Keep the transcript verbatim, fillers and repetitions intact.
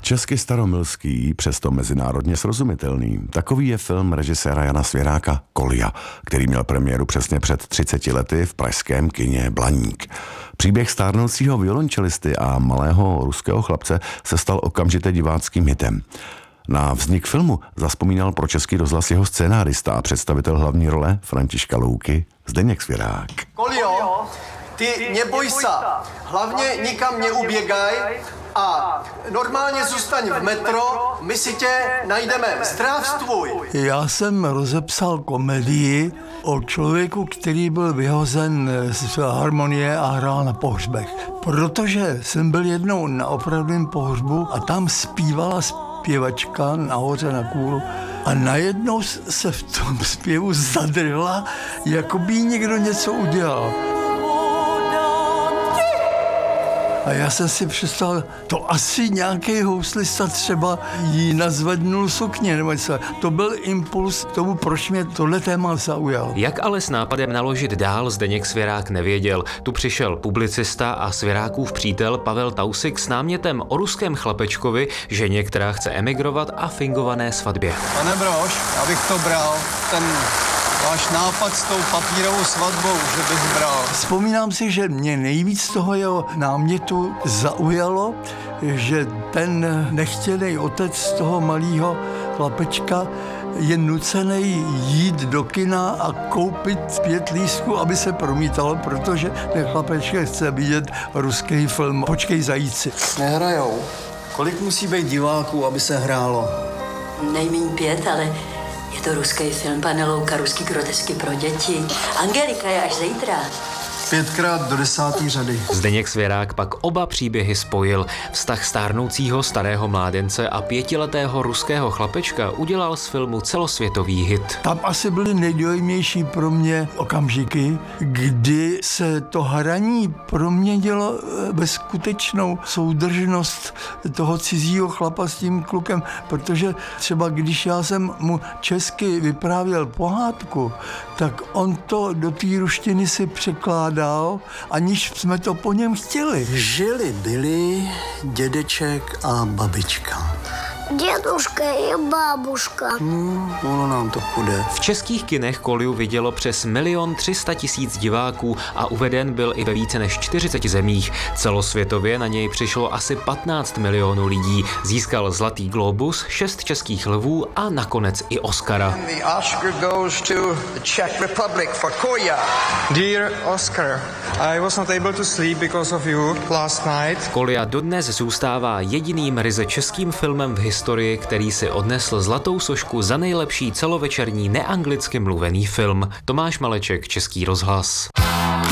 Česky staromilský, přesto mezinárodně srozumitelný. Takový je film režiséra Jana Svěráka Kolia, který měl premiéru přesně před třiceti lety v pražském kině Blaník. Příběh stárnoucího violončelisty a malého ruského chlapce se stal okamžitě diváckým hitem. Na vznik filmu zavzpomínal pro Český rozhlas jeho scénárista a představitel hlavní role Františka Louky Zdeněk Svěrák. Kolio, ty neboj se, hlavně nikam neuběgaj a normálně zůstaň v metro, my si tě najdeme. Zdravstvuj! Já jsem rozepsal komedii o člověku, který byl vyhozen z harmonie a hrál na pohřbech. Protože jsem byl jednou na opravdovém pohřbu a tam zpívala zpěvačka nahoře na kůru a najednou se v tom zpěvu zadrhla, jako by někdo něco udělal. A já jsem si představil, to asi nějaký houslista třeba jí nazvednul sukně, nebo něco. To byl impuls k tomu, proč mě tohle téma zaujal. Jak ale s nápadem naložit dál Zdeněk Svěrák nevěděl. Tu přišel publicista a Svěrákův přítel Pavel Tausik s námětem o ruském chlapečkovi, ženě, která chce emigrovat a fingované svatbě. Pane Brož, já bych to bral, ten váš nápad s tou papírovou svatbou, že bych bral. Vzpomínám si, že mě nejvíc toho jeho námětu zaujalo, že ten nechtěný otec toho malého chlapečka je nucený jít do kina a koupit pět lístků, aby se promítalo, protože ten chlapeček chce vidět ruský film Počkej zajíci. Nehrajou. Kolik musí být diváků, aby se hrálo? Nejméně pět, ale je to ruský film, pane Louka, ruský grotesky pro děti. Angelika je až zítra. Pětkrát do desátý řady. Zdeněk Svěrák pak oba příběhy spojil. Vztah stárnoucího starého mládence a pětiletého ruského chlapečka udělal z filmu celosvětový hit. Tam asi byly nejdojemnější pro mě okamžiky, kdy se to hraní proměnilo ve skutečnou soudržnost toho cizího chlapa s tím klukem, protože třeba když já jsem mu česky vyprávěl pohádku, tak on to do té ruštiny si překládal, aniž jsme to po něm chtěli. Žili byli dědeček a babička. Děduška je babuška. Hmm, ono nám to půjde. V českých kinech Koliu vidělo přes milion tři sta tisíc diváků a uveden byl i ve více než čtyřiceti zemích. Celosvětově na něj přišlo asi patnáct milionů lidí. Získal Zlatý globus, šest českých lvů a nakonec i Oscara. The Oscar goes to the Czech Republic for Kolia. Dear Oscar, I was not able to sleep because of you last night. Kolia dodnes zůstává jediným ryze českým filmem v historii, který si odnesl zlatou sošku za nejlepší celovečerní neanglicky mluvený film. Tomáš Maleček, Český rozhlas.